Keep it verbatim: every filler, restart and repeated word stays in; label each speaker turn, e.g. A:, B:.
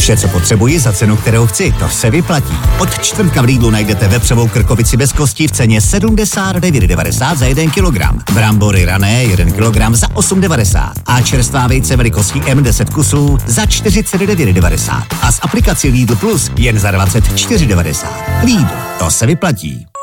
A: Vše, co potřebuji za cenu, kterou chci, to se vyplatí. Od čtvrtka v Lidlu najdete vepřovou krkovici bez kosti v ceně sedmdesát devět devadesát za jeden kilogram. Brambory rané jeden kilogram za osm devadesát. A čerstvá vejce velikostí M deset kusů za čtyřicet devět devadesát. A s aplikací Lidl Plus jen za dvacet čtyři devadesát. Lidl, to se vyplatí.